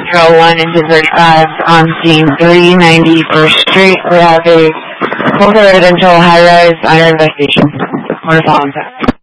Patrol 1 into 35 on scene 391st Street. We have a multi-residential high-rise under investigation. More to follow.